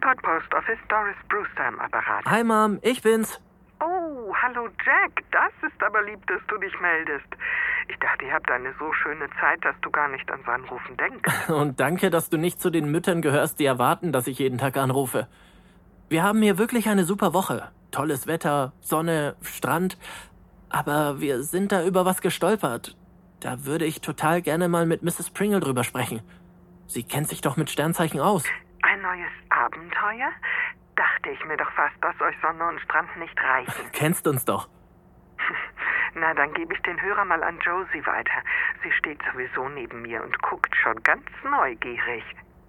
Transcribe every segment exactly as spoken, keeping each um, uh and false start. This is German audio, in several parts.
Concord Post Office, Doris Brewster am Apparat. Hi Mom, ich bin's. Oh, hallo Jack, das ist aber lieb, dass du dich meldest. Ich dachte, ihr habt eine so schöne Zeit, dass du gar nicht ans Anrufen denkst. Und danke, dass du nicht zu den Müttern gehörst, die erwarten, dass ich jeden Tag anrufe. Wir haben hier wirklich eine super Woche. Tolles Wetter, Sonne, Strand. Aber wir sind da über was gestolpert. Da würde ich total gerne mal mit Misses Pringle drüber sprechen. Sie kennt sich doch mit Sternzeichen aus. Ein neues Abenteuer? Dachte ich mir doch fast, dass euch Sonne und Strand nicht reichen. Kennst uns doch. Na, dann gebe ich den Hörer mal an Josie weiter. Sie steht sowieso neben mir und guckt schon ganz neugierig.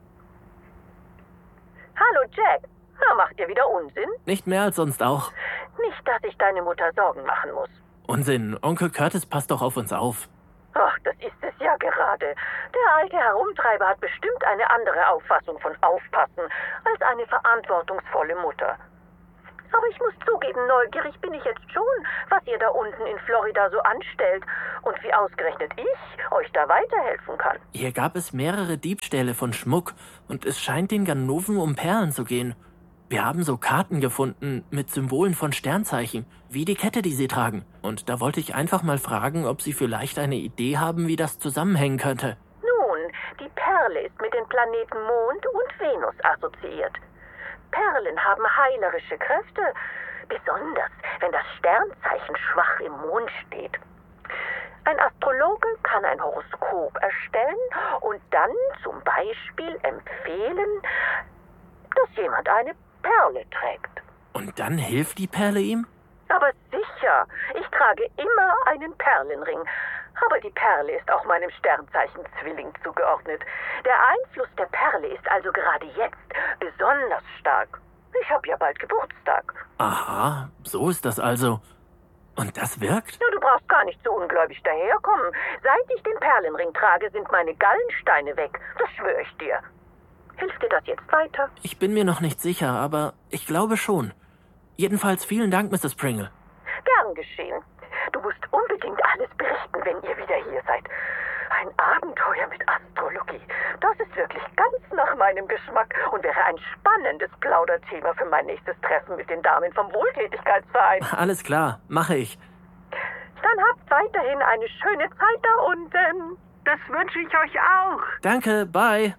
Hallo Jack, na, macht ihr wieder Unsinn? Nicht mehr als sonst auch. Nicht, dass ich deine Mutter Sorgen machen muss. Unsinn, Onkel Curtis passt doch auf uns auf. Ach, das ist es ja gerade. Der alte Herumtreiber hat bestimmt eine andere Auffassung von Aufpassen als eine verantwortungsvolle Mutter. Aber ich muss zugeben, neugierig bin ich jetzt schon, was ihr da unten in Florida so anstellt und wie ausgerechnet ich euch da weiterhelfen kann. Hier gab es mehrere Diebstähle von Schmuck und es scheint den Ganoven um Perlen zu gehen. Wir haben so Karten gefunden mit Symbolen von Sternzeichen, wie die Kette, die sie tragen. Und da wollte ich einfach mal fragen, ob Sie vielleicht eine Idee haben, wie das zusammenhängen könnte. Nun, die Perle ist mit den Planeten Mond und Venus assoziiert. Perlen haben heilerische Kräfte, besonders wenn das Sternzeichen schwach im Mond steht. Ein Astrologe kann ein Horoskop erstellen und dann zum Beispiel empfehlen, dass jemand eine Perle trägt. Und dann hilft die Perle ihm? Aber sicher, ich trage immer einen Perlenring. Aber die Perle ist auch meinem Sternzeichen Zwilling zugeordnet. Der Einfluss der Perle ist also gerade jetzt besonders stark. Ich habe ja bald Geburtstag. Aha, so ist das also. Und das wirkt? Ja, du brauchst gar nicht so ungläubig daherkommen. Seit ich den Perlenring trage, sind meine Gallensteine weg. Das schwöre ich dir. Hilft dir das jetzt weiter? Ich bin mir noch nicht sicher, aber ich glaube schon. Jedenfalls vielen Dank, Misses Pringle. Gern geschehen. Du musst unbedingt alles berichten, wenn ihr wieder hier seid. Ein Abenteuer mit Astrologie. Das ist wirklich ganz nach meinem Geschmack und wäre ein spannendes Plauderthema für mein nächstes Treffen mit den Damen vom Wohltätigkeitsverein. Alles klar, mache ich. Dann habt weiterhin eine schöne Zeit da unten. Das wünsche ich euch auch. Danke, bye.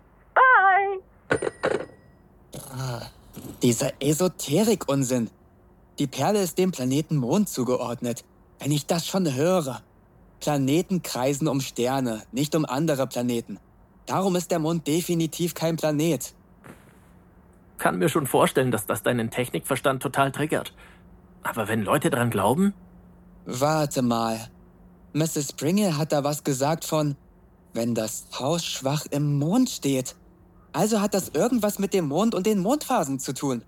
Bye. Ah, dieser Esoterik-Unsinn. Die Perle ist dem Planeten Mond zugeordnet. Wenn ich das schon höre. Planeten kreisen um Sterne, nicht um andere Planeten. Darum ist der Mond definitiv kein Planet. Kann mir schon vorstellen, dass das deinen Technikverstand total triggert. Aber wenn Leute dran glauben? Warte mal. Misses Pringle hat da was gesagt von, wenn das Haus schwach im Mond steht. Also hat das irgendwas mit dem Mond und den Mondphasen zu tun.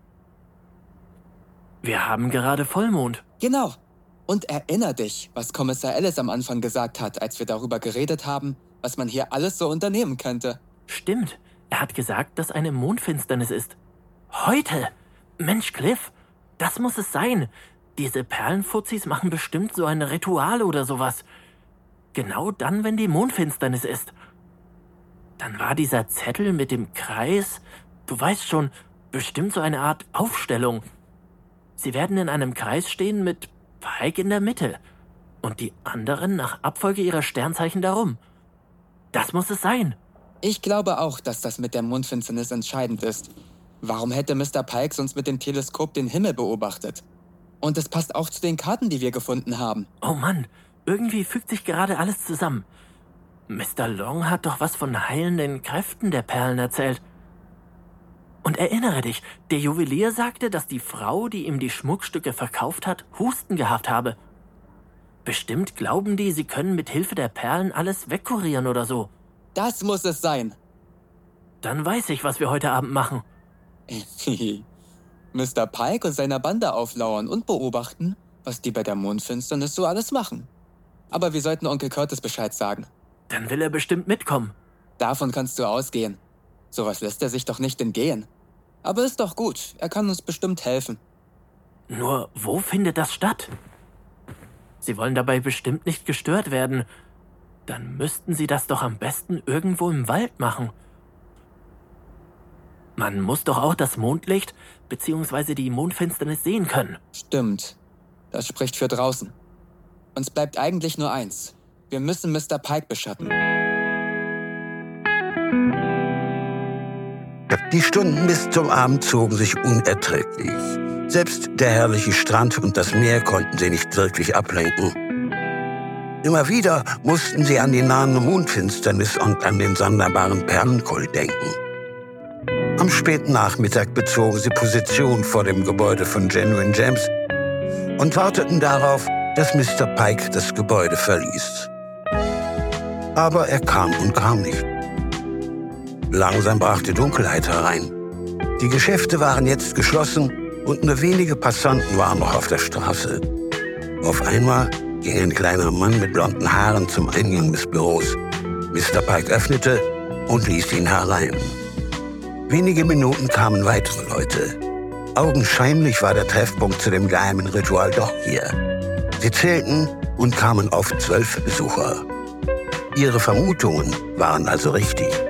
Wir haben gerade Vollmond. Genau. Und erinner dich, was Kommissar Ellis am Anfang gesagt hat, als wir darüber geredet haben, was man hier alles so unternehmen könnte. Stimmt. Er hat gesagt, dass eine Mondfinsternis ist. Heute? Mensch, Cliff, das muss es sein. Diese Perlenfuzis machen bestimmt so ein Ritual oder sowas. Genau dann, wenn die Mondfinsternis ist. Dann war dieser Zettel mit dem Kreis, du weißt schon, bestimmt so eine Art Aufstellung. Sie werden in einem Kreis stehen mit Pike in der Mitte und die anderen nach Abfolge ihrer Sternzeichen darum. Das muss es sein. Ich glaube auch, dass das mit der Mondfinsternis entscheidend ist. Warum hätte Mister Pike sonst mit dem Teleskop den Himmel beobachtet? Und es passt auch zu den Karten, die wir gefunden haben. Oh Mann, irgendwie fügt sich gerade alles zusammen. Mister Long hat doch was von heilenden Kräften der Perlen erzählt. Und erinnere dich, der Juwelier sagte, dass die Frau, die ihm die Schmuckstücke verkauft hat, Husten gehabt habe. Bestimmt glauben die, sie können mit Hilfe der Perlen alles wegkurieren oder so. Das muss es sein. Dann weiß ich, was wir heute Abend machen. Mister Pike und seiner Bande auflauern und beobachten, was die bei der Mondfinsternis so alles machen. Aber wir sollten Onkel Curtis Bescheid sagen. Dann will er bestimmt mitkommen. Davon kannst du ausgehen. Sowas lässt er sich doch nicht entgehen. Aber ist doch gut, er kann uns bestimmt helfen. Nur, wo findet das statt? Sie wollen dabei bestimmt nicht gestört werden. Dann müssten sie das doch am besten irgendwo im Wald machen. Man muss doch auch das Mondlicht bzw. die Mondfinsternis sehen können. Stimmt. Das spricht für draußen. Uns bleibt eigentlich nur eins. Wir müssen Mister Pike beschatten. Die Stunden bis zum Abend zogen sich unerträglich. Selbst der herrliche Strand und das Meer konnten sie nicht wirklich ablenken. Immer wieder mussten sie an die nahende Mondfinsternis und an den sonderbaren Perlenkult denken. Am späten Nachmittag bezogen sie Position vor dem Gebäude von Genuine Gems und warteten darauf, dass Mister Pike das Gebäude verließ. Aber er kam und kam nicht. Langsam brach die Dunkelheit herein. Die Geschäfte waren jetzt geschlossen und nur wenige Passanten waren noch auf der Straße. Auf einmal ging ein kleiner Mann mit blonden Haaren zum Eingang des Büros. Mister Pike öffnete und ließ ihn herein. Wenige Minuten kamen weitere Leute. Augenscheinlich war der Treffpunkt zu dem geheimen Ritual doch hier. Sie zählten und kamen auf zwölf Besucher. Ihre Vermutungen waren also richtig.